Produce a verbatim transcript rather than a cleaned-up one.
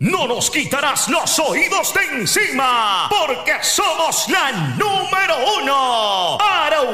no nos quitarás los oídos de encima, porque somos la número uno. Araucarias.